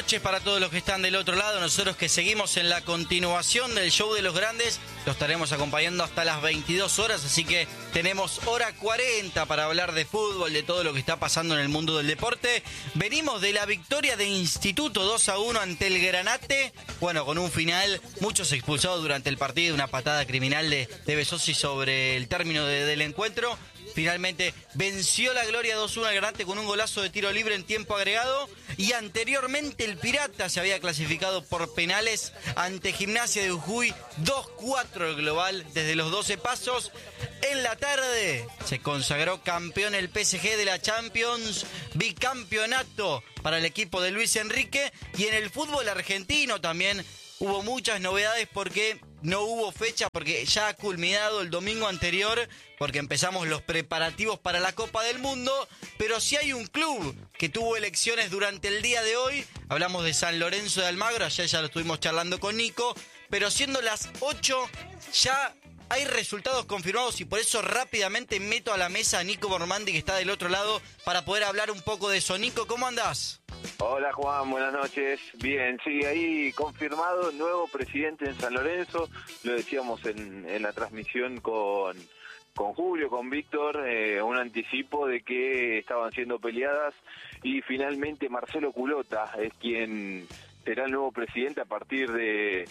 noches para todos los que están del otro lado. Nosotros que seguimos en la continuación del show de los grandes, los estaremos acompañando hasta las 22 horas, así que tenemos hora 40 para hablar de fútbol, de todo lo que está pasando en el mundo del deporte. Venimos de la victoria de Instituto 2-1 ante el Granate, bueno, con un final, muchos expulsados durante el partido, una patada criminal de Besosi sobre el término del encuentro. Finalmente venció la Gloria 2-1 al Granate con un golazo de tiro libre en tiempo agregado. Y anteriormente el Pirata se había clasificado por penales ante Gimnasia de Jujuy. 2-4 el global desde los 12 pasos. En la tarde se consagró campeón el PSG de la Champions. Bicampeonato para el equipo de Luis Enrique. Y en el fútbol argentino también hubo muchas novedades porque no hubo fecha, porque ya ha culminado el domingo anterior, porque empezamos los preparativos para la Copa del Mundo, pero sí hay un club que tuvo elecciones durante el día de hoy. Hablamos de San Lorenzo de Almagro, ayer ya lo estuvimos charlando con Nico, pero siendo las 8 ya hay resultados confirmados y por eso rápidamente meto a la mesa a Nico Bormandi, que está del otro lado, para poder hablar un poco de eso. Nico, ¿cómo andás? Hola Juan, buenas noches. Bien, sí, ahí confirmado nuevo presidente en San Lorenzo. Lo decíamos en la transmisión con Julio, con Víctor, un anticipo de que estaban siendo peleadas y finalmente Marcelo Culota es quien será el nuevo presidente a partir del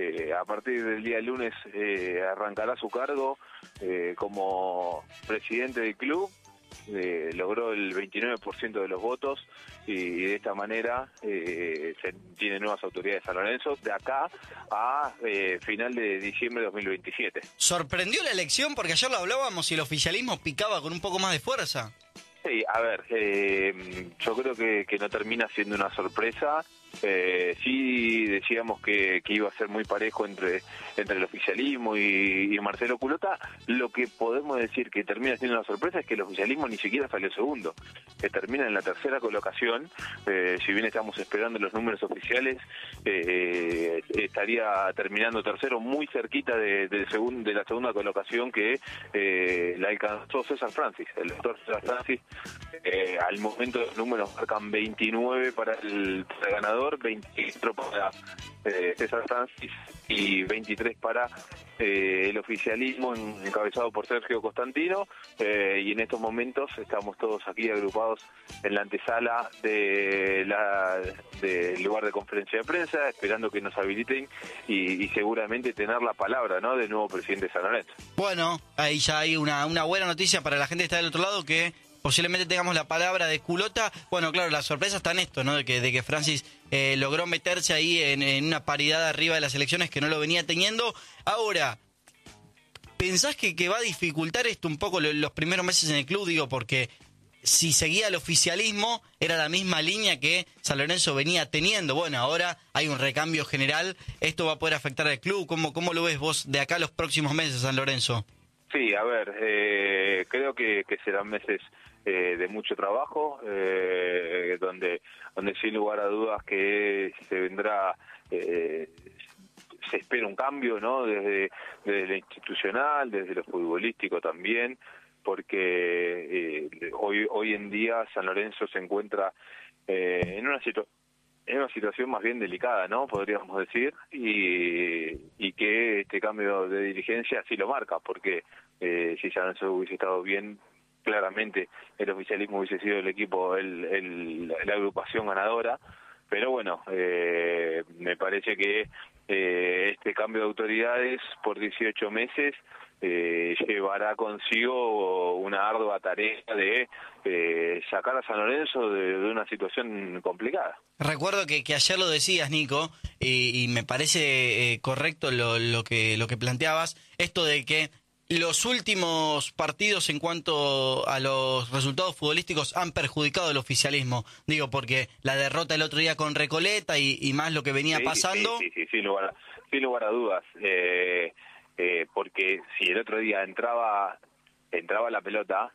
día lunes. Arrancará su cargo como presidente del club. Logró el 29% de los votos y de esta manera se tiene nuevas autoridades de San Lorenzo de acá a final de diciembre de 2027. ¿Sorprendió la elección? Porque ayer lo hablábamos y el oficialismo picaba con un poco más de fuerza. Sí, a ver, yo creo que no termina siendo una sorpresa. Sí decíamos que iba a ser muy parejo entre el oficialismo y Marcelo Culota. Lo que podemos decir que termina siendo una sorpresa es que el oficialismo ni siquiera salió segundo, que termina en la tercera colocación. Si bien estamos esperando los números oficiales, estaría terminando tercero, muy cerquita de la segunda colocación que la alcanzó César Francis, el doctor César Francis. Al momento los números marcan 29 para el ganador, 24 para César Francis y 23 para el oficialismo encabezado por Sergio Costantino, y en estos momentos estamos todos aquí agrupados en la antesala del lugar de conferencia de prensa, esperando que nos habiliten y seguramente tener la palabra, ¿no?, del nuevo presidente de San Lorenzo. Bueno, ahí ya hay una buena noticia para la gente que está del otro lado, que posiblemente tengamos la palabra de Culota. Bueno, claro, la sorpresa está en esto, ¿no? De que Francis logró meterse ahí en una paridad arriba de las elecciones que no lo venía teniendo. Ahora, ¿pensás que va a dificultar esto un poco los primeros meses en el club? Digo, porque si seguía el oficialismo, era la misma línea que San Lorenzo venía teniendo. Bueno, ahora hay un recambio general. ¿Esto va a poder afectar al club? ¿Cómo lo ves vos de acá a los próximos meses, San Lorenzo? Sí, a ver, creo que serán meses de mucho trabajo, donde sin lugar a dudas que se vendrá, se espera un cambio, ¿no?, desde lo institucional, desde lo futbolístico también, porque hoy en día San Lorenzo se encuentra en una situación más bien delicada, ¿no?, podríamos decir, y que este cambio de dirigencia sí lo marca, porque si San Lorenzo hubiese estado bien, claramente el oficialismo hubiese sido el equipo, la agrupación ganadora. Pero bueno, me parece que este cambio de autoridades por 18 meses llevará consigo una ardua tarea de sacar a San Lorenzo de una situación complicada. Recuerdo que ayer lo decías, Nico, y me parece correcto lo que planteabas, esto de que los últimos partidos en cuanto a los resultados futbolísticos han perjudicado al oficialismo. Digo, porque la derrota el otro día con Recoleta y más lo que venía pasando. Sí, sin lugar a dudas. Porque si el otro día entraba la pelota,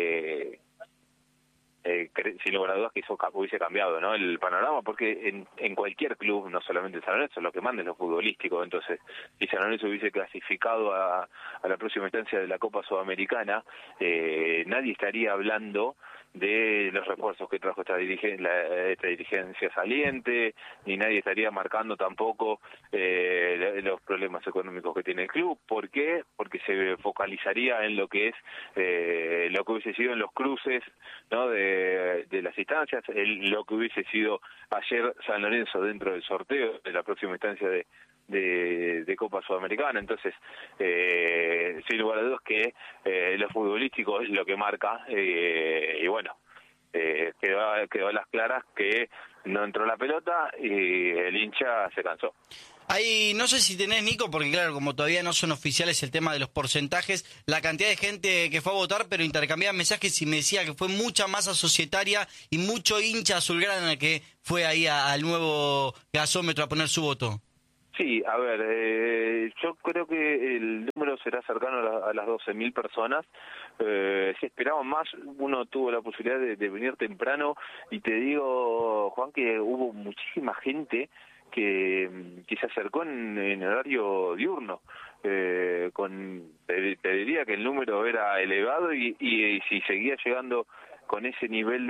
sin lugar a dudas que eso hubiese cambiado, ¿no?, el panorama, porque en cualquier club, no solamente en San Lorenzo, lo que manda es lo futbolístico. Entonces, si San Lorenzo hubiese clasificado a la próxima instancia de la Copa Sudamericana, nadie estaría hablando de los refuerzos que trajo esta dirigencia saliente, ni nadie estaría marcando tampoco los problemas económicos que tiene el club. ¿Por qué? Porque se focalizaría en lo que es lo que hubiese sido en los cruces, ¿no?, de las instancias, lo que hubiese sido ayer San Lorenzo dentro del sorteo de la próxima instancia de Copa Sudamericana. Entonces, sin lugar a dudas que lo futbolístico es lo que marca, y bueno, quedó a las claras que no entró la pelota y el hincha se cansó. Ahí, no sé si tenés, Nico, porque claro, como todavía no son oficiales el tema de los porcentajes, la cantidad de gente que fue a votar, pero intercambiaba mensajes y me decía que fue mucha masa societaria y mucho hincha azulgrana que fue ahí al nuevo gasómetro a poner su voto. Sí, a ver, yo creo que el número será cercano a las 12.000 personas. Si esperaban más, uno tuvo la posibilidad de venir temprano y te digo, Juan, que hubo muchísima gente que se acercó en horario diurno. Te diría que el número era elevado y si seguía llegando con ese nivel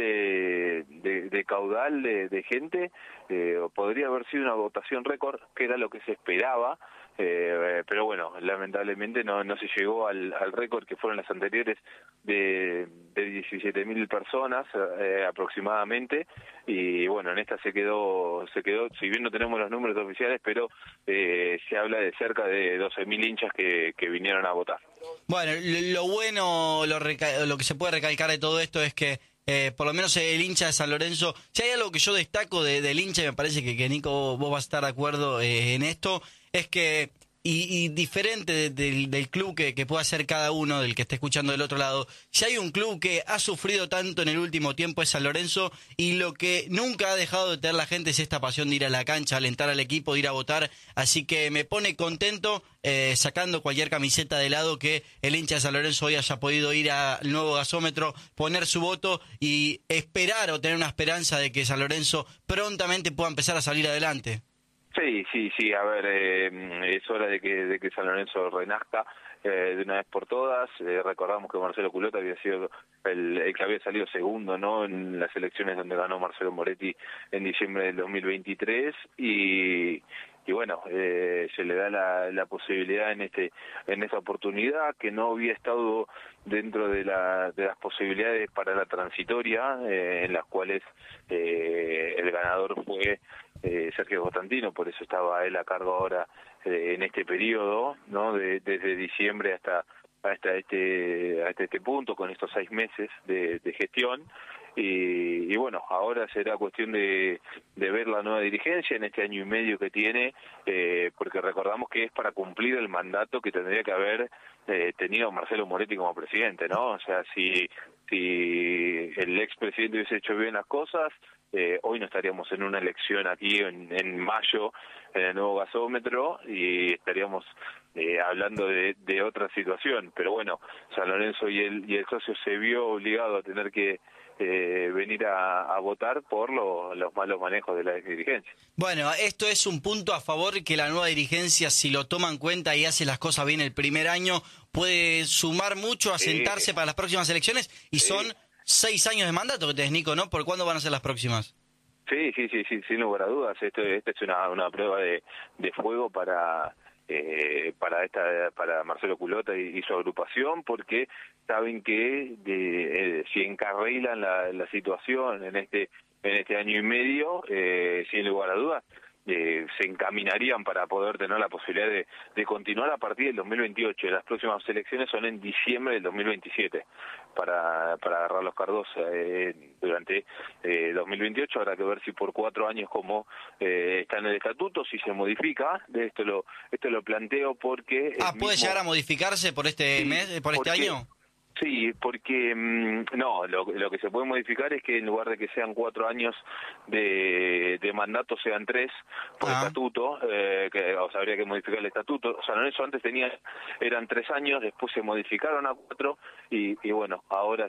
de caudal de gente, podría haber sido una votación récord, que era lo que se esperaba, pero bueno, lamentablemente no se llegó al récord que fueron las anteriores de 17.000 personas aproximadamente, y bueno, en esta se quedó, si bien no tenemos los números oficiales, pero se habla de cerca de 12.000 hinchas que vinieron a votar. Bueno, lo bueno, lo que se puede recalcar de todo esto es que por lo menos el hincha de San Lorenzo, si hay algo que yo destaco del hincha, y me parece que Nico, vos vas a estar de acuerdo en esto, es que, y diferente del club que pueda ser cada uno, del que esté escuchando del otro lado, si hay un club que ha sufrido tanto en el último tiempo es San Lorenzo, y lo que nunca ha dejado de tener la gente es esta pasión de ir a la cancha, alentar al equipo, de ir a votar, así que me pone contento, sacando cualquier camiseta de lado, que el hincha de San Lorenzo hoy haya podido ir al nuevo gasómetro, poner su voto y esperar o tener una esperanza de que San Lorenzo prontamente pueda empezar a salir adelante. Sí, a ver, es hora de que San Lorenzo renazca de una vez por todas. Recordamos que Marcelo Culota había sido el que había salido segundo, ¿no?, en las elecciones donde ganó Marcelo Moretti en diciembre del 2023, y bueno, se le da la posibilidad en esta oportunidad, que no había estado dentro de las posibilidades para la transitoria, en las cuales el ganador fue Sergio Costantino, por eso estaba él a cargo ahora en este periodo, ¿no?, desde diciembre hasta este punto, con estos 6 meses de gestión. Y bueno, ahora será cuestión de ver la nueva dirigencia en este año y medio que tiene, porque recordamos que es para cumplir el mandato que tendría que haber tenido Marcelo Moretti como presidente, ¿no? O sea, si el expresidente hubiese hecho bien las cosas, hoy no estaríamos en una elección aquí en mayo en el nuevo gasómetro, y estaríamos hablando de otra situación. Pero bueno, San Lorenzo y el socio se vio obligado a tener que venir a votar por los malos manejos de la dirigencia. Bueno, esto es un punto a favor, que la nueva dirigencia, si lo toma en cuenta y hace las cosas bien el primer año, puede sumar mucho a sentarse para las próximas elecciones, y son 6 años de mandato que tenés, Nico, ¿no? ¿Por cuándo van a ser las próximas? Sí, sin lugar a dudas. Esta es una prueba de fuego para Marcelo Culota y su agrupación, porque saben que si encarrilan la situación en este año y medio, sin lugar a dudas, se encaminarían para poder tener la posibilidad de continuar a partir del 2028. Las próximas elecciones son en diciembre del 2027 para agarrar los cargos durante 2028. Habrá que ver si por 4 años, como está en el estatuto, si se modifica. Esto lo planteo porque ¿puede llegar a modificarse por este este año? Sí, porque no, lo que se puede modificar es que en lugar de que sean 4 años de mandato, sean 3 por estatuto, o sea, habría que modificar el estatuto. O sea, eso antes eran 3 años, después se modificaron a 4, y bueno, ahora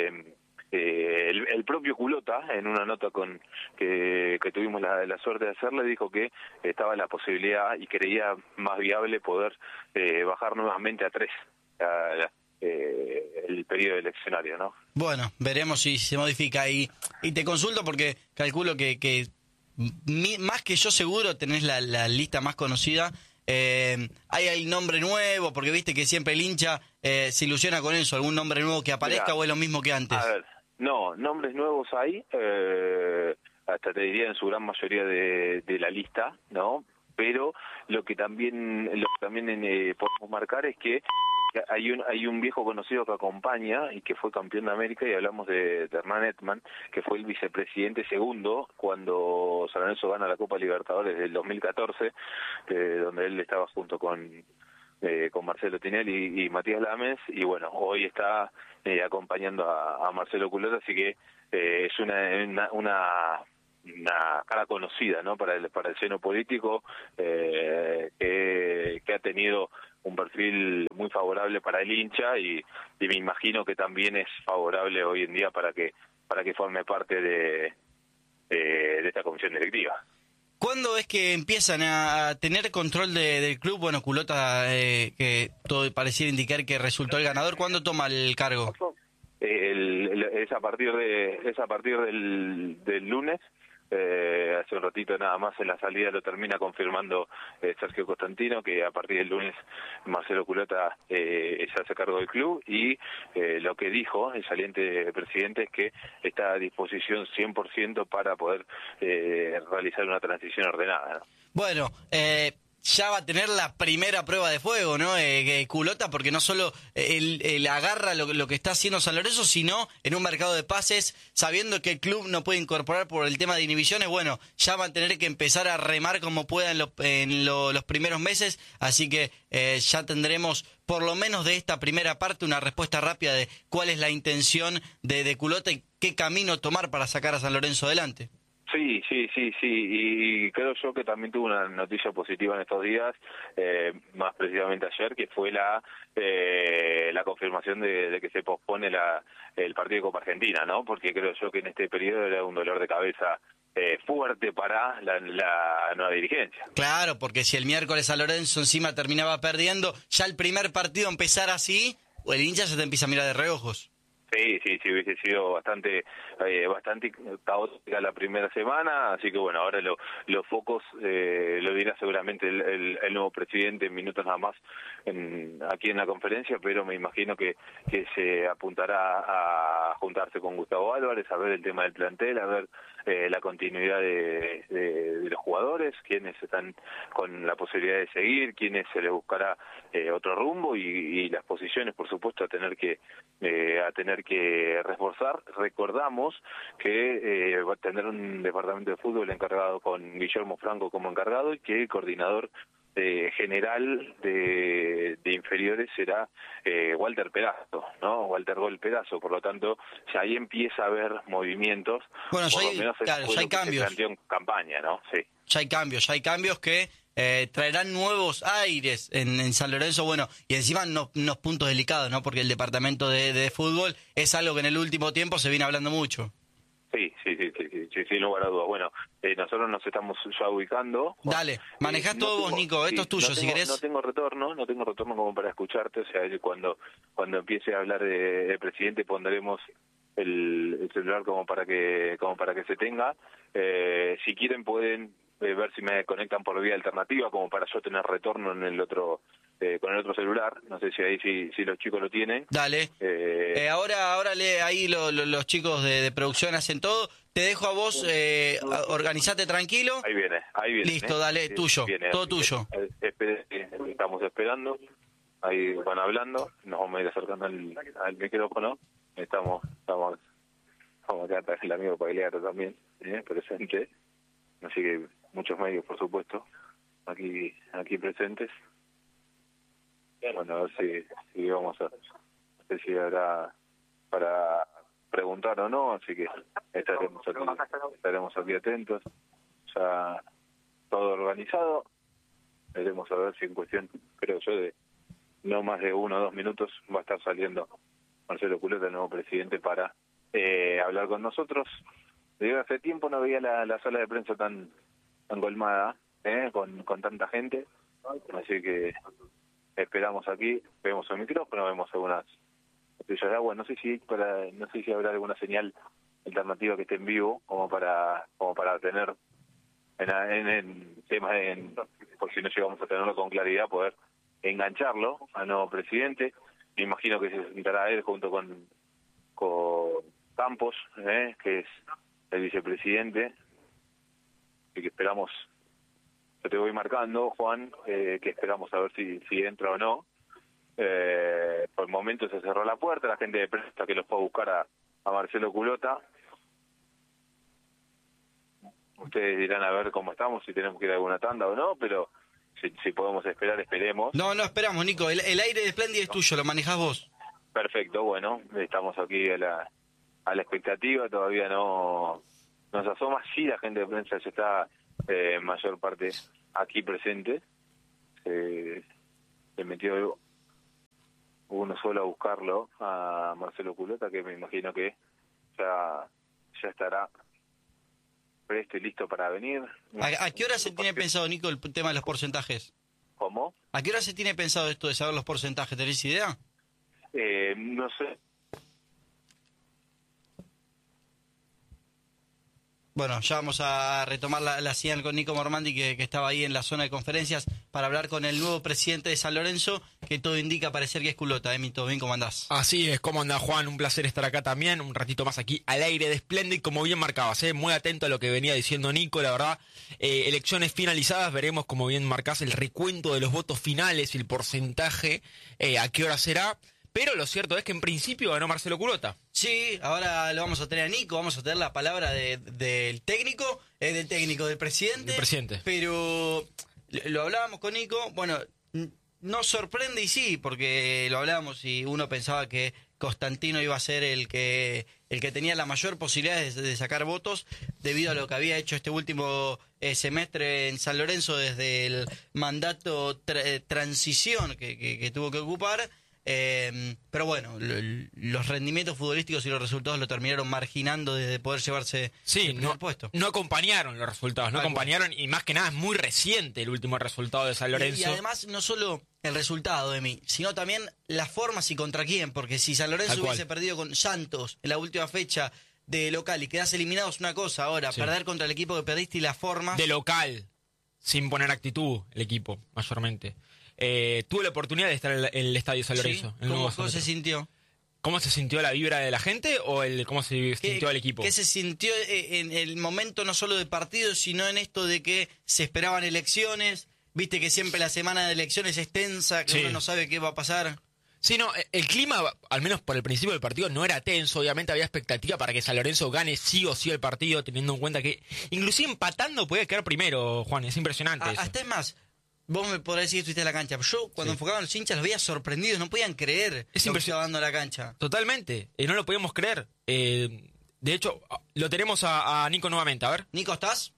el propio Culota, en una nota que tuvimos la suerte de hacerle, dijo que estaba la posibilidad y creía más viable poder bajar nuevamente a 3. el periodo eleccionario, ¿no? Bueno, veremos si se modifica. Y te consulto porque calculo que más que yo seguro tenés la lista más conocida. ¿Hay nombre nuevo? Porque viste que siempre el hincha se ilusiona con eso. ¿Algún nombre nuevo que aparezca? Mirá, o es lo mismo que antes? A ver, no, nombres nuevos hay, hasta te diría en su gran mayoría de la lista, ¿no? Pero lo que también podemos marcar es que hay un viejo conocido que acompaña y que fue campeón de América, y hablamos de Hernán Edman, que fue el vicepresidente segundo cuando San Lorenzo gana la Copa Libertadores del 2014, donde él estaba junto con Marcelo Tinelli y Matías Lames, y bueno, hoy está acompañando a Marcelo Culota, así que es una cara conocida, ¿no? Para el seno político, que ha tenido un perfil muy favorable para el hincha, y me imagino que también es favorable hoy en día para que forme parte de esta comisión directiva. ¿Cuándo es que empiezan a tener control del club? Bueno, Culota, que todo pareciera indicar que resultó el ganador. ¿Cuándo toma el cargo? Es a partir del lunes. Hace un ratito nada más en la salida lo termina confirmando Sergio Costantino, que a partir del lunes Marcelo Culota se hace cargo del club, y lo que dijo el saliente presidente es que está a disposición 100% para poder realizar una transición ordenada, ¿no? Bueno, ya va a tener la primera prueba de fuego, ¿no? Culota, porque no solo él agarra lo que está haciendo San Lorenzo, sino en un mercado de pases, sabiendo que el club no puede incorporar por el tema de inhibiciones. Bueno, ya van a tener que empezar a remar como puedan en los primeros meses, así que ya tendremos, por lo menos de esta primera parte, una respuesta rápida de cuál es la intención de Culota y qué camino tomar para sacar a San Lorenzo adelante. Sí, y creo yo que también tuvo una noticia positiva en estos días, más precisamente ayer, que fue la confirmación de que se pospone el partido de Copa Argentina, ¿no? Porque creo yo que en este periodo era un dolor de cabeza fuerte para la nueva dirigencia. Claro, porque si el miércoles San Lorenzo encima terminaba perdiendo, ya el primer partido empezar así, o el hincha se te empieza a mirar de reojos. Sí, hubiese sido bastante caótica la primera semana, así que bueno, ahora los focos lo dirá seguramente el nuevo presidente en minutos nada más aquí en la conferencia, pero me imagino que se apuntará a juntarse con Gustavo Álvarez, a ver el tema del plantel, a ver la continuidad de los jugadores, quienes están con la posibilidad de seguir, quienes se les buscará otro rumbo, y las posiciones, por supuesto, a tener que reforzar. Recordamos que va a tener un departamento de fútbol encargado con Guillermo Franco como encargado, y que el coordinador general de inferiores será Walter Perazo, ¿no? Walter Gol Perazo, por lo tanto, ya ahí empieza a haber movimientos. Bueno, ya hay cambios. Se planteó en campaña, ¿no? Sí. Ya hay cambios que traerán nuevos aires en San Lorenzo, bueno, y encima unos puntos delicados, ¿no? Porque el departamento de fútbol es algo que en el último tiempo se viene hablando mucho. Sí, sin lugar a dudas. Bueno, nosotros nos estamos ya ubicando. Dale, manejás todo vos, Nico, esto es tuyo, si querés. No tengo retorno como para escucharte, o sea, cuando empiece a hablar de presidente pondremos el celular como para que se tenga. Si quieren pueden ver si me conectan por vía alternativa, como para yo tener retorno en el otro con el otro celular. No sé si ahí si los chicos lo tienen. Dale. Ahora ahí los chicos de producción hacen todo. Te dejo a vos, organizate tranquilo. Ahí viene. Listo, dale, tuyo, todo tuyo. Estamos esperando. Ahí van hablando, nos vamos a ir acercando al micrófono. Estamos acá, está el amigo Pagliaro también, presente. Así que muchos medios, por supuesto, aquí presentes. Bueno, a ver si vamos a... No sé si habrá para preguntar o no, así que estaremos aquí atentos. Ya todo organizado. Veremos a ver si en cuestión, creo yo, de no más de 1 o 2 minutos va a estar saliendo Marcelo Culota, el nuevo presidente, para hablar con nosotros. Digo, hace tiempo no veía la sala de prensa tan colmada, con tanta gente, así que esperamos aquí, vemos el micrófono, vemos Yaragua. No sé si habrá alguna señal alternativa que esté en vivo como para tener en temas, por si no llegamos a tenerlo con claridad, poder engancharlo al nuevo presidente. Me imagino que se sentará él junto con Campos, que es el vicepresidente, y que esperamos, yo te voy marcando, Juan, que esperamos a ver si entra o no. Por el momento se cerró la puerta, la gente de prensa que los fue a buscar a Marcelo Culota. Ustedes dirán a ver cómo estamos, si tenemos que ir a alguna tanda o no, pero si podemos esperar, esperemos. No esperamos, Nico. El aire de Splendid es tuyo, lo manejás vos. Perfecto, bueno, estamos aquí a la expectativa, todavía no nos asoma. Sí, la gente de prensa ya está en mayor parte aquí presente. Se metió uno solo a buscarlo, a Marcelo Culota, que me imagino que ya estará presto y listo para venir. ¿A qué hora se tiene pensado, Nico, el tema de los porcentajes? ¿Cómo? ¿A qué hora se tiene pensado esto de saber los porcentajes? ¿Tenés idea? No sé. Bueno, ya vamos a retomar la señal con Nico Mormandi, que estaba ahí en la zona de conferencias, para hablar con el nuevo presidente de San Lorenzo, que todo indica parecer que es Culota. Mito, bien, ¿cómo andás? Así es, ¿cómo andás, Juan? Un placer estar acá también, un ratito más aquí al aire de Splendid, como bien marcabas, muy atento a lo que venía diciendo Nico, la verdad. Elecciones finalizadas, veremos, como bien marcás, el recuento de los votos finales, el porcentaje, a qué hora será. Pero lo cierto es que en principio ganó Marcelo Culota. Sí, ahora lo vamos a tener a Nico, vamos a tener la palabra del técnico, del presidente. Del presidente. Pero lo hablábamos con Nico, bueno, nos sorprende y sí, porque lo hablábamos y uno pensaba que Constantino iba a ser el que tenía la mayor posibilidad de sacar votos debido a lo que había hecho este último semestre en San Lorenzo desde el mandato transición que tuvo que ocupar. Pero bueno, los rendimientos futbolísticos y los resultados lo terminaron marginando desde poder llevarse el primer puesto. No acompañaron los resultados, y más que nada es muy reciente el último resultado de San Lorenzo. Y además no solo el resultado, sino también las formas y contra quién, porque si San Lorenzo hubiese perdido con Santos en la última fecha de local y quedás eliminado es una cosa, ahora perder contra el equipo que perdiste y las formas... De local, sin poner actitud el equipo, mayormente. Tuve la oportunidad de estar en el Estadio San Lorenzo. Sí. ¿Cómo se sintió? ¿Cómo se sintió la vibra de la gente o cómo se sintió el equipo? ¿Qué se sintió en el momento no solo de partido, sino en esto de que se esperaban elecciones? Viste que siempre la semana de elecciones es tensa, que uno no sabe qué va a pasar. Sí, no, el clima, al menos por el principio del partido, no era tenso. Obviamente había expectativa para que San Lorenzo gane sí o sí el partido, teniendo en cuenta que inclusive empatando podía quedar primero, Juan. Es impresionante eso. Hasta es más... Vos me podrás decir que estuviste en la cancha. Yo, cuando enfocaban los hinchas, los veía sorprendidos. No podían creer lo que estaba dando la cancha. Totalmente. No lo podíamos creer. De hecho, lo tenemos a Nico nuevamente. A ver. Nico, ¿estás?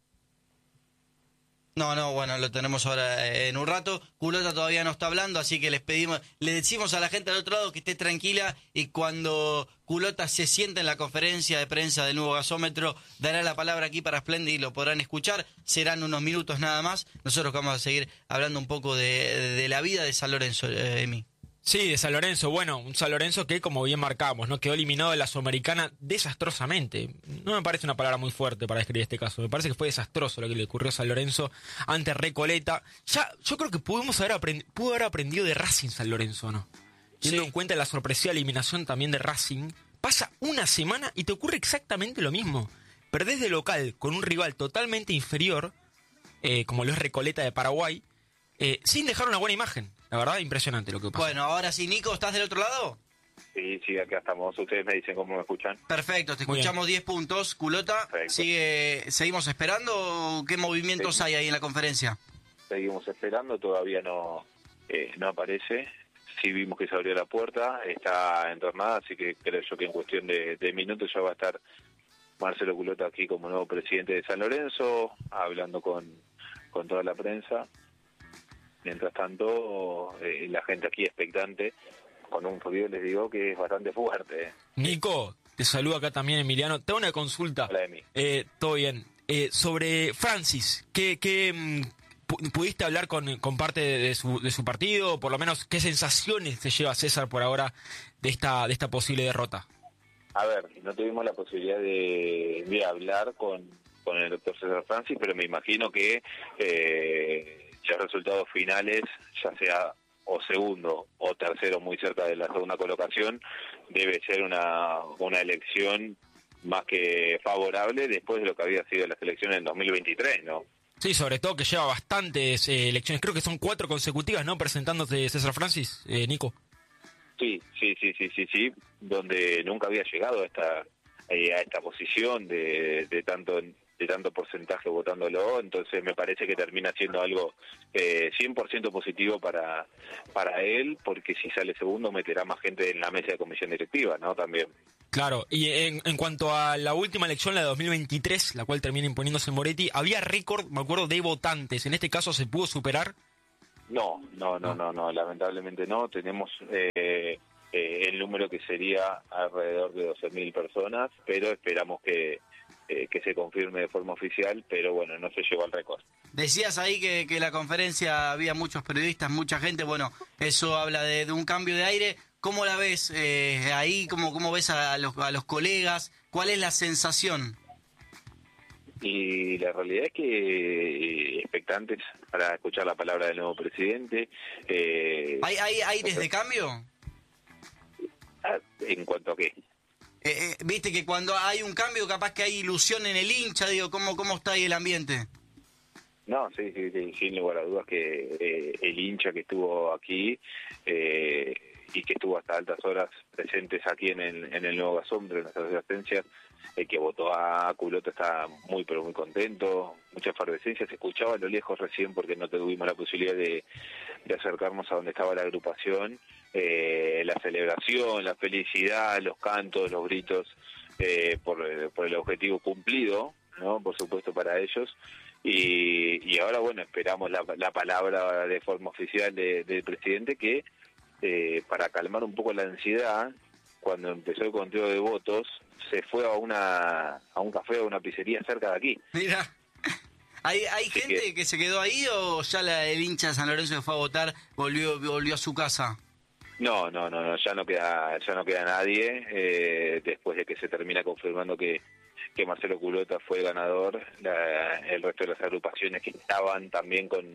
No, bueno, lo tenemos ahora en un rato. Culota todavía no está hablando, así que le decimos a la gente al otro lado que esté tranquila y cuando Culota se sienta en la conferencia de prensa del nuevo gasómetro, dará la palabra aquí para Splendid y lo podrán escuchar. Serán unos minutos nada más. Nosotros vamos a seguir hablando un poco de la vida de San Lorenzo, Emi. Sí, de San Lorenzo. Bueno, un San Lorenzo que, como bien marcamos, ¿no? Quedó eliminado de la Sudamericana desastrosamente. No me parece una palabra muy fuerte para describir este caso. Me parece que fue desastroso lo que le ocurrió a San Lorenzo ante Recoleta. Yo creo que pudo haber aprendido de Racing San Lorenzo, ¿no? Teniendo en cuenta la sorpresiva eliminación también de Racing. Pasa una semana y te ocurre exactamente lo mismo. Perdés de local con un rival totalmente inferior, como lo es Recoleta de Paraguay, sin dejar una buena imagen. La verdad, impresionante lo que pasa. Bueno, ahora sí, Nico, ¿estás del otro lado? Sí, acá estamos. Ustedes me dicen cómo me escuchan. Perfecto, te escuchamos 10 puntos. Culota, ¿seguimos esperando? ¿Qué movimientos hay ahí en la conferencia? Seguimos esperando, todavía no aparece. Sí vimos que se abrió la puerta, está entornada, así que creo yo que en cuestión de minutos ya va a estar Marcelo Culota aquí como nuevo presidente de San Lorenzo, hablando con toda la prensa. Mientras tanto, la gente aquí expectante, con un frío, les digo que es bastante fuerte. Nico, te saludo acá también, Emiliano. Te hago una consulta. Hola, Emi. Todo bien. Sobre Francis, ¿Pudiste hablar con parte de su partido? Por lo menos, ¿qué sensaciones se lleva César por ahora de esta posible derrota? A ver, no tuvimos la posibilidad de hablar con el doctor César Francis, pero me imagino que ya resultados finales, ya sea o segundo o tercero muy cerca de la segunda colocación, debe ser una elección más que favorable después de lo que había sido la selección en 2023, ¿no? Sí, sobre todo que lleva bastantes elecciones, creo que son 4 consecutivas, ¿no? Presentándose César Francis, Nico. Sí, donde nunca había llegado a esta posición de tanto porcentaje votándolo, entonces me parece que termina siendo algo 100% positivo para él, porque si sale segundo meterá más gente en la mesa de comisión directiva, ¿no? También. Claro, y en cuanto a la última elección, la de 2023, la cual termina imponiéndose Moretti, había récord, me acuerdo, de votantes. ¿En este caso se pudo superar? No, lamentablemente no. Tenemos el número que sería alrededor de 12.000 personas, pero esperamos que se confirme de forma oficial, pero bueno, no se llegó al récord. Decías ahí que la conferencia había muchos periodistas, mucha gente, bueno, eso habla de un cambio de aire. ¿Cómo la ves ahí? ¿Cómo ves a los colegas? ¿Cuál es la sensación? Y la realidad es que expectantes para escuchar la palabra del nuevo presidente. ¿Hay aires de cambio? ¿En cuanto a qué? Viste que cuando hay un cambio capaz que hay ilusión en el hincha, digo, ¿cómo está ahí el ambiente? No, sí, sin lugar a dudas que el hincha que estuvo aquí y que estuvo hasta altas horas presentes aquí en el Nuevo Gasómetro, en nuestras asistencias, el que votó a Culota está muy pero muy contento, mucha efervescencia, se escuchaba a lo lejos recién porque no tuvimos la posibilidad de acercarnos a donde estaba la agrupación, la celebración, la felicidad, los cantos, los gritos por el objetivo cumplido, ¿no? Por supuesto para ellos. Y ahora, bueno, esperamos la palabra de forma oficial del presidente que, para calmar un poco la ansiedad, cuando empezó el conteo de votos, se fue a un café o a una pizzería cerca de aquí. Mira, ¿hay gente que se quedó ahí o ya el hincha de San Lorenzo que fue a votar volvió a su casa? No, ya no queda nadie, después de que se termina confirmando que Marcelo Culota fue el ganador. El resto de las agrupaciones que estaban también con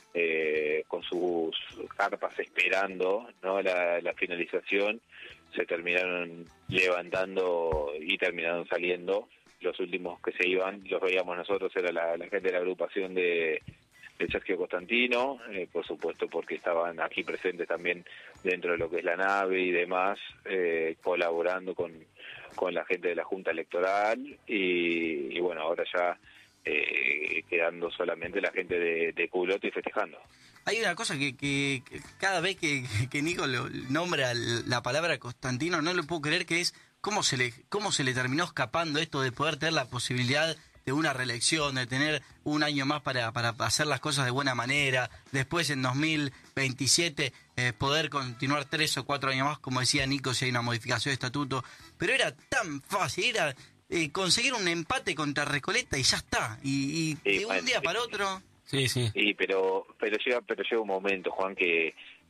sus carpas esperando, ¿no? la finalización, se terminaron levantando y terminaron saliendo. Los últimos que se iban, los veíamos nosotros, era la gente de la agrupación de Sergio Costantino, por supuesto porque estaban aquí presentes también dentro de lo que es la nave y demás, colaborando con la gente de la Junta Electoral y bueno, ahora ya quedando solamente la gente de Culota y festejando. Hay una cosa que cada vez que Nico nombra la palabra Costantino, no lo puedo creer, que es cómo se le terminó escapando esto de poder tener la posibilidad de una reelección, de tener un año más para hacer las cosas de buena manera, después en 2027 poder continuar 3 o 4 años más, como decía Nico, si hay una modificación de estatuto, pero era tan fácil, era conseguir un empate contra Recoleta y ya está, y de un día para otro... Sí. Pero llega un momento, Juan, que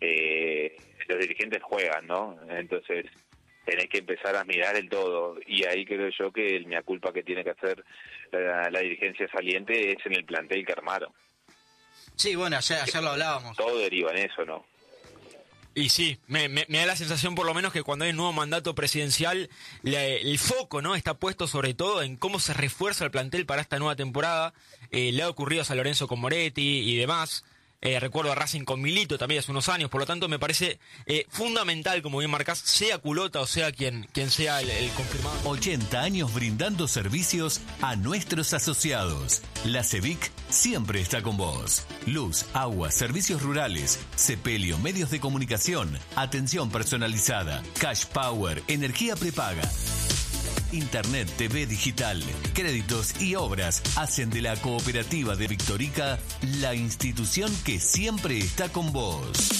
los dirigentes juegan, ¿no? Entonces tenés que empezar a mirar el todo, y ahí creo yo que el mea culpa que tiene que hacer la dirigencia saliente es en el plantel que armaron. Sí, bueno, ayer lo hablábamos. Todo deriva en eso, ¿no? Y sí, me da la sensación por lo menos que cuando hay un nuevo mandato presidencial, el foco, ¿no?, está puesto sobre todo en cómo se refuerza el plantel para esta nueva temporada. Le ha ocurrido a San Lorenzo con Moretti y demás. Recuerdo a Racing con Milito también hace unos años, por lo tanto me parece fundamental, como bien marcás, sea Culota o sea quien sea el confirmado. 80 años brindando servicios a nuestros asociados. La CEVIC siempre está con vos. Luz, agua, servicios rurales, sepelio, medios de comunicación, atención personalizada, cash power, energía prepaga. Internet, TV digital, créditos y obras hacen de la Cooperativa de Victorica la institución que siempre está con vos.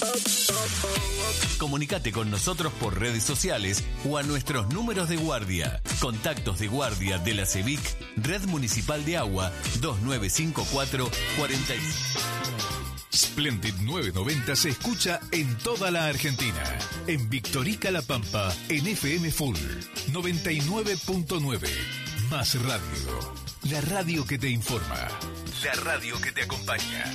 Comunicate con nosotros por redes sociales o a nuestros números de guardia. Contactos de guardia de la CEVIC, Red Municipal de Agua, 2954 45. Splendid 990 se escucha en toda la Argentina. En Victorica La Pampa, en FM Full 99.9. Más radio. La radio que te informa. La radio que te acompaña.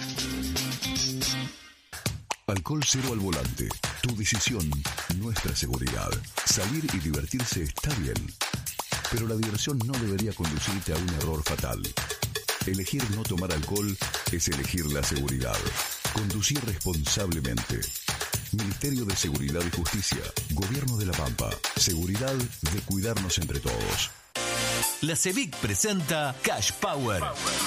Alcohol cero al volante. Tu decisión, nuestra seguridad. Salir y divertirse está bien. Pero la diversión no debería conducirte a un error fatal. Elegir no tomar alcohol es elegir la seguridad. Conducir responsablemente. Ministerio de Seguridad y Justicia. Gobierno de La Pampa. Seguridad de cuidarnos entre todos. La CEVIC presenta Cash Power.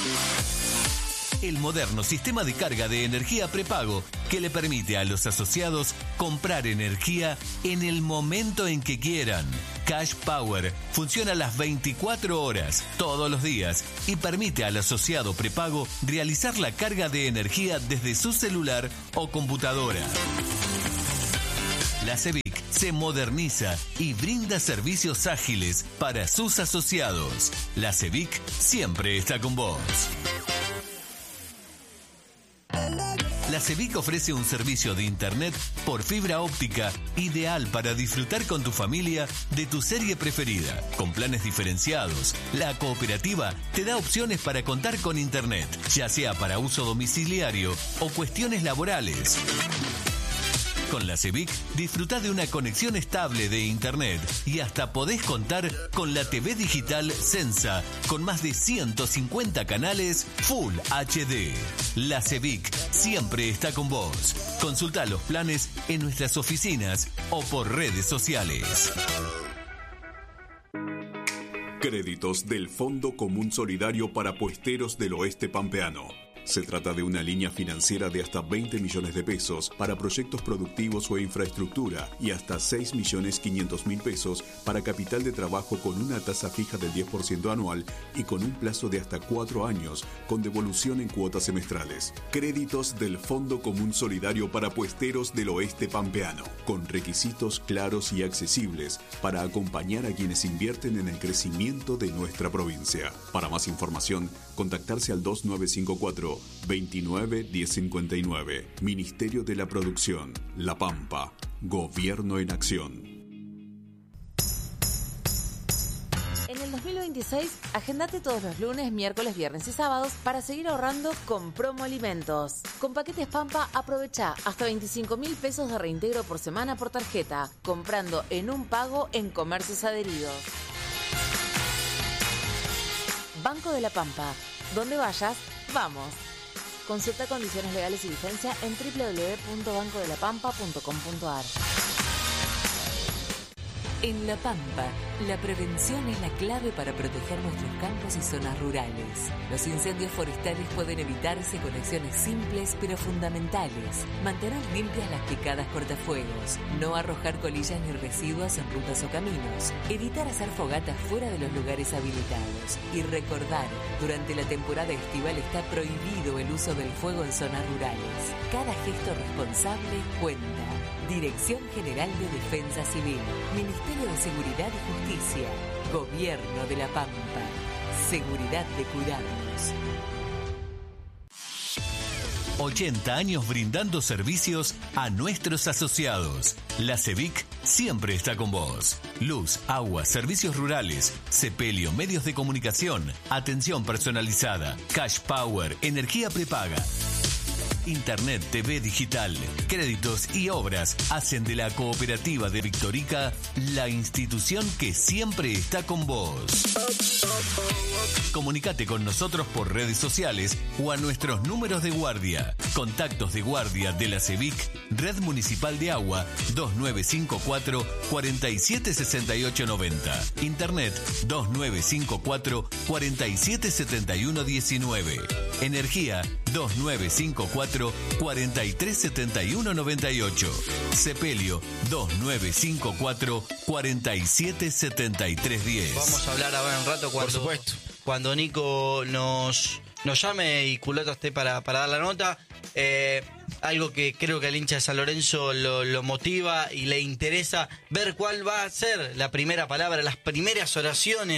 El moderno sistema de carga de energía prepago que le permite a los asociados comprar energía en el momento en que quieran. Cash Power funciona las 24 horas, todos los días, y permite al asociado prepago realizar la carga de energía desde su celular o computadora. La CEVIC se moderniza y brinda servicios ágiles para sus asociados. La CEVIC siempre está con vos. La CEVIC ofrece un servicio de internet por fibra óptica ideal para disfrutar con tu familia de tu serie preferida. Con planes diferenciados, la cooperativa te da opciones para contar con internet, ya sea para uso domiciliario o cuestiones laborales. Con la CEVIC disfrutá de una conexión estable de internet y hasta podés contar con la TV digital Sensa con más de 150 canales Full HD. La CEVIC siempre está con vos. Consultá los planes en nuestras oficinas o por redes sociales. Créditos del Fondo Común Solidario para Puesteros del Oeste Pampeano. Se trata de una línea financiera de hasta 20 millones de pesos para proyectos productivos o infraestructura y hasta 6.500.000 pesos para capital de trabajo con una tasa fija del 10% anual y con un plazo de hasta 4 años con devolución en cuotas semestrales. Créditos del Fondo Común Solidario para Puesteros del Oeste Pampeano, con requisitos claros y accesibles para acompañar a quienes invierten en el crecimiento de nuestra provincia. Para más información, contactarse al 2954 29 1059. Ministerio de la Producción, La Pampa. Gobierno en acción. En el 2026, agendate todos los lunes, miércoles, viernes y sábados para seguir ahorrando con Promo Alimentos. Con paquetes Pampa, aprovecha hasta 25.000 pesos de reintegro por semana por tarjeta, comprando en un pago en comercios adheridos. Banco de la Pampa. Donde vayas, vamos. Consulta condiciones legales y vigencia en www.bancodelapampa.com.ar. En La Pampa, la prevención es la clave para proteger nuestros campos y zonas rurales. Los incendios forestales pueden evitarse con acciones simples pero fundamentales. Mantener limpias las picadas cortafuegos, no arrojar colillas ni residuos en rutas o caminos, evitar hacer fogatas fuera de los lugares habilitados y recordar, durante la temporada estival está prohibido el uso del fuego en zonas rurales. Cada gesto responsable cuenta. Dirección General de Defensa Civil, Ministerio de Seguridad y Justicia, Gobierno de La Pampa. Seguridad de cuidarnos. 80 años brindando servicios a nuestros asociados. La CEVIC siempre está con vos. Luz, agua, servicios rurales, sepelio, medios de comunicación, atención personalizada, Cash Power, energía prepaga. Internet, TV digital, créditos y obras hacen de la cooperativa de Victorica la institución que siempre está con vos. Comunicate con nosotros por redes sociales o a nuestros números de guardia. Contactos de guardia de la CEVIC, Red Municipal de Agua 2954 476890. Internet 2954 477119. Energía 2954 437198. Sepelio 2954 477310. Vamos a hablar ahora un rato cuando Nico nos llame y Culota esté para dar la nota. Algo que creo que al hincha de San Lorenzo lo motiva y le interesa ver cuál va a ser la primera palabra, las primeras oraciones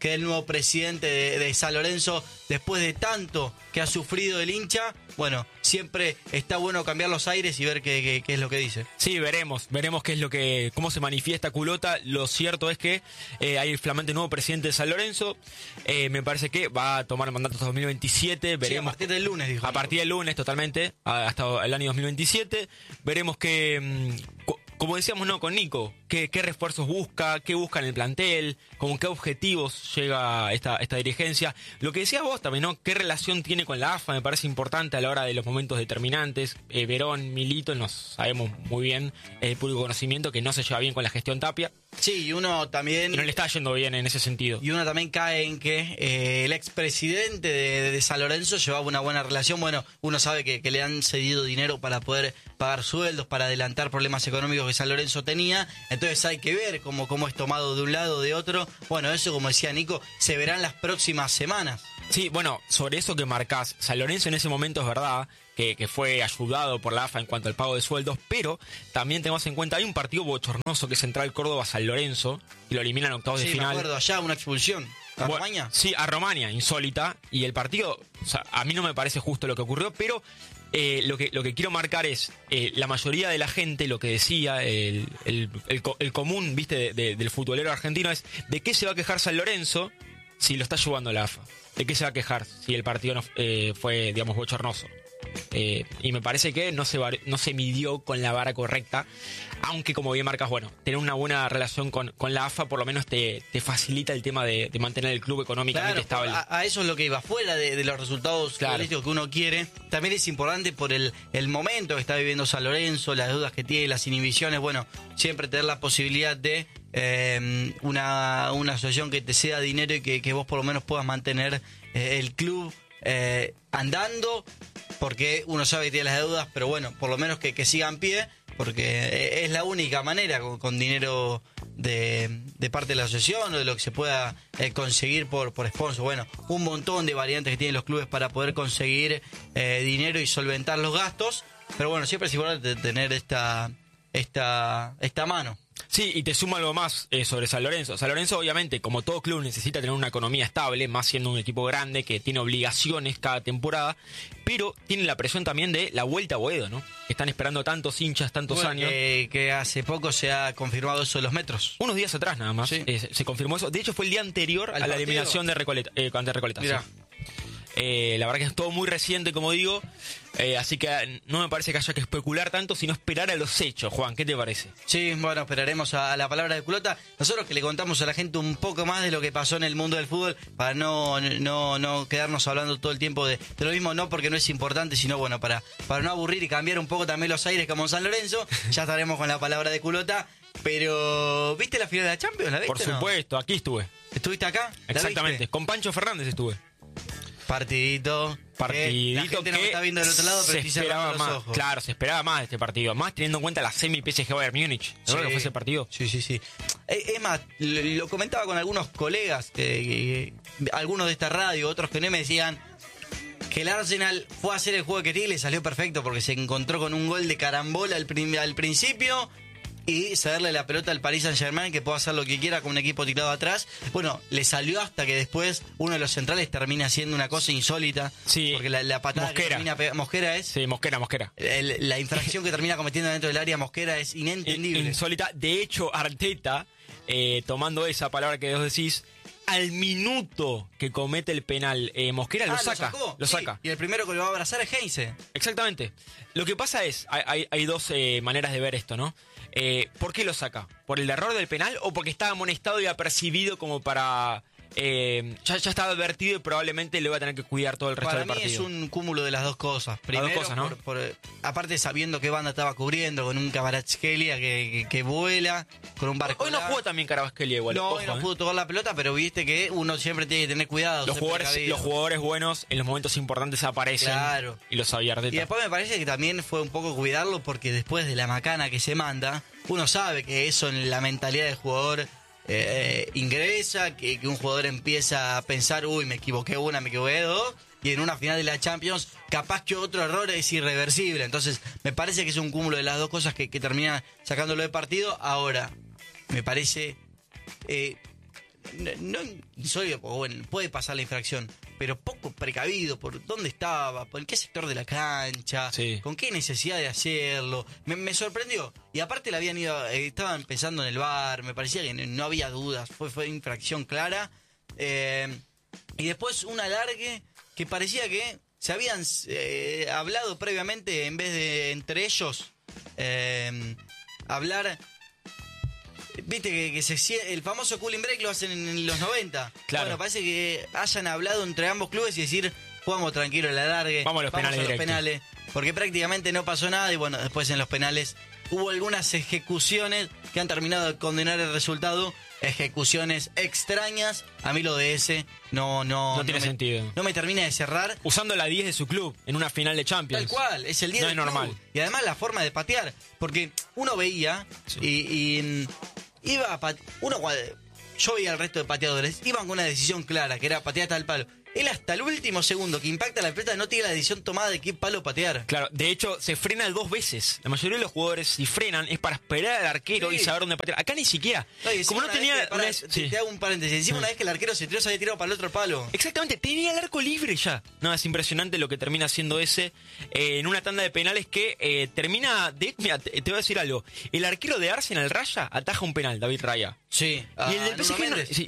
quede el nuevo presidente de San Lorenzo después de tanto que ha sufrido el hincha. Bueno, siempre está bueno cambiar los aires y ver qué es lo que dice. Sí, veremos qué es cómo se manifiesta Culota. Lo cierto es que hay el flamante nuevo presidente de San Lorenzo. Me parece que va a tomar mandato hasta 2027. Veremos. Sí, a partir del lunes, dijo. A partir del lunes, totalmente, hasta el año 2027. Veremos que, como decíamos, ¿no? Con Nico, qué refuerzos busca, qué busca en el plantel, con qué objetivos llega esta dirigencia. Lo que decías vos también, ¿no? ¿Qué relación tiene con la AFA? Me parece importante a la hora de los momentos determinantes. Verón, Milito, nos sabemos muy bien, el público conocimiento, que no se lleva bien con la gestión Tapia. Sí, y uno también... Y no le está yendo bien en ese sentido. Y uno también cae en que el expresidente de San Lorenzo llevaba una buena relación. Bueno, uno sabe que le han cedido dinero para poder pagar sueldos, para adelantar problemas económicos que San Lorenzo tenía. Entonces hay que ver cómo es tomado de un lado o de otro. Bueno, eso, como decía Nico, se verán las próximas semanas. Sí, bueno, sobre eso que marcás, San Lorenzo en ese momento es verdad que fue ayudado por la AFA en cuanto al pago de sueldos, pero también tenemos en cuenta, hay un partido bochornoso que es Central Córdoba-San Lorenzo, y lo eliminan en octavos de final. Sí, me acuerdo, allá una expulsión. ¿A Romaña? Sí, a Romaña, insólita, y el partido, o sea, a mí no me parece justo lo que ocurrió, pero lo que quiero marcar es, la mayoría de la gente, lo que decía, el común, viste, del futbolero argentino es, ¿de qué se va a quejar San Lorenzo si lo está ayudando la AFA? ¿De qué se va a quejar si el partido no, fue, digamos, bochornoso? Y me parece que no se midió con la vara correcta, aunque como bien marcas, bueno, tener una buena relación con la AFA por lo menos te facilita el tema de mantener el club económicamente estable. A eso es lo que iba, fuera de los resultados futbolísticos que uno quiere. También es importante por el momento que está viviendo San Lorenzo, las dudas que tiene, las inhibiciones. Bueno, siempre tener la posibilidad de una asociación que te ceda dinero y que vos por lo menos puedas mantener el club andando, porque uno sabe que tiene las deudas, pero bueno, por lo menos que siga en pie, porque es la única manera con dinero de parte de la asociación o de lo que se pueda conseguir por sponsor. Bueno, un montón de variantes que tienen los clubes para poder conseguir dinero y solventar los gastos, pero bueno, siempre es importante tener esta mano. Sí, y te sumo algo más sobre San Lorenzo. San Lorenzo, obviamente, como todo club, necesita tener una economía estable, más siendo un equipo grande que tiene obligaciones cada temporada, pero tiene la presión también de la vuelta a Boedo, ¿no? Que están esperando tantos hinchas, tantos años. Que hace poco se ha confirmado eso de los metros. Unos días atrás nada más se confirmó eso. De hecho, fue el día anterior a la eliminación de Recoleta. Ante Recoleta. Mirá. La verdad que es todo muy reciente, como digo, así que no me parece que haya que especular tanto, sino esperar a los hechos. Juan, ¿qué te parece? Sí, bueno, esperaremos a la palabra de Culota. Nosotros que le contamos a la gente un poco más de lo que pasó en el mundo del fútbol, para no quedarnos hablando todo el tiempo de lo mismo, no porque no es importante, sino bueno, para no aburrir y cambiar un poco también los aires como en San Lorenzo. Ya estaremos con la palabra de Culota. Pero, ¿viste la final de la Champions? ¿La viste? Por supuesto, aquí estuve. ¿Estuviste acá? Exactamente, con Pancho Fernández estuve. Partidito la gente que no está viendo del otro lado, pero se esperaba más. Ojos. Claro, se esperaba más de este partido, más teniendo en cuenta la semi PSG Bayern Múnich. ¿No que fue ese partido? Sí. Es más, lo comentaba con algunos colegas, que algunos de esta radio, otros que no, me decían que el Arsenal fue a hacer el juego que quería y le salió perfecto porque se encontró con un gol de carambola al principio y cederle la pelota al Paris Saint-Germain, que pueda hacer lo que quiera con un equipo tirado atrás. Bueno, le salió hasta que después uno de los centrales termina haciendo una cosa insólita. Sí, porque la patada Mosquera. que termina Mosquera es... Sí, Mosquera. La infracción que termina cometiendo dentro del área Mosquera es inentendible. Insólita. De hecho, Arteta, tomando esa palabra que vos decís, al minuto que comete el penal, Mosquera lo saca. Y el primero que lo va a abrazar es Heinze. Exactamente. Lo que pasa es, hay dos maneras de ver esto, ¿no? ¿Por qué lo saca? ¿Por el error del penal o porque estaba amonestado y apercibido como para... ya estaba advertido y probablemente le va a tener que cuidar todo el resto del partido? Para mí es un cúmulo de las dos cosas. Primero, las dos cosas, ¿no? Aparte sabiendo qué banda estaba cubriendo, con un Kvaratskhelia que vuela, con un barco. Hoy no jugó también Kvaratskhelia igual. No, hoy no pudo tocar la pelota, pero viste que uno siempre tiene que tener cuidado. Los jugadores buenos en los momentos importantes aparecen. Claro. Y los sabía Arteta. Y después me parece que también fue un poco cuidarlo porque después de la macana que se manda, uno sabe que eso en la mentalidad del jugador... ingresa, que un jugador empieza a pensar, me equivoqué una, me equivoqué dos, y en una final de la Champions capaz que otro error es irreversible. Entonces me parece que es un cúmulo de las dos cosas que termina sacándolo de partido. Ahora me parece no insólito, porque bueno, puede pasar la infracción, pero poco precavido por dónde estaba, por en qué sector de la cancha, con qué necesidad de hacerlo. Me sorprendió. Y aparte la habían ido, estaban pensando en el VAR, me parecía que no había dudas, fue infracción clara. Y después un alargue que parecía que se habían hablado previamente, en vez de entre ellos hablar. Viste que el famoso cooling break lo hacen en los 90. Claro. Bueno, parece que hayan hablado entre ambos clubes y decir, jugamos tranquilo el alargue, vamos a los penales, porque prácticamente no pasó nada. Y bueno, después en los penales hubo algunas ejecuciones que han terminado de condenar el resultado. Ejecuciones extrañas. A mí lo de ese no tiene sentido. No me termina de cerrar. Usando la 10 de su club en una final de Champions. Tal cual, es el 10 del club. No es normal. Y además la forma de patear. Porque uno veía y iba a yo veía al resto de pateadores, iban con una decisión clara, que era patear hasta el palo. Él hasta el último segundo que impacta la pelota no tiene la decisión tomada de qué palo patear. Claro, de hecho se frena 2 veces. La mayoría de los jugadores, si frenan, es para esperar al arquero y saber dónde patear. Acá ni siquiera. Como no tenía... Te hago un paréntesis. Encima una vez que el arquero se había tirado para el otro palo. Exactamente, tenía el arco libre ya. No, es impresionante lo que termina haciendo ese en una tanda de penales que termina de... Mira, te voy a decir algo. El arquero de Arsenal, Raya, ataja un penal, David Raya. Sí. Y el del PSG